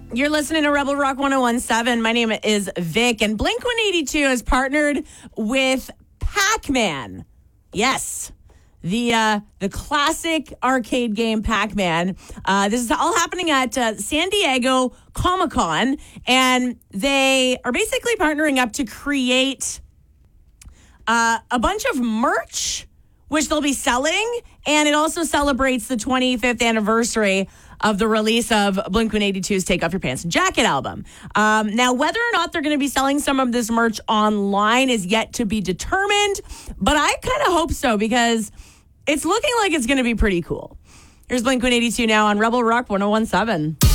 You're listening to Rebel Rock 101.7. My name is Vic, and Blink-182 has partnered with Pac-Man. Yes, the classic arcade game Pac-Man. This is all happening at San Diego Comic-Con, and they are basically partnering up to create a bunch of merch, which they'll be selling, and it also celebrates the 25th anniversary of the release of Blink-182's Take Off Your Pants and Jacket album. Now, whether or not they're going to be selling some of this merch online is yet to be determined, but I kind of hope so because it's looking like it's going to be pretty cool. Here's Blink-182 now on Rebel Rock 101.7.